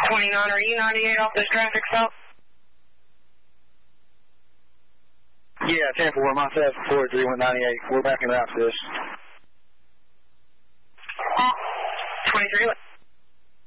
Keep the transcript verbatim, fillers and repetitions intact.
twenty-nine, are you ninety-eight off this traffic stop? Yeah, ten four, myself, four three one ninety-eight. We're backing out for this. twenty-three.